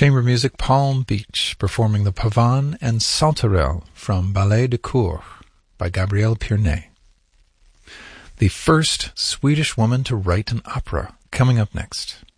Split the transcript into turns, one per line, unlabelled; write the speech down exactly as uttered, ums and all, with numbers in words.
Chamber music, Palm Beach, performing the Pavane and Saltarelle from Ballet de Cour by Gabrielle Pierné. The first Swedish woman to write an opera, coming up next.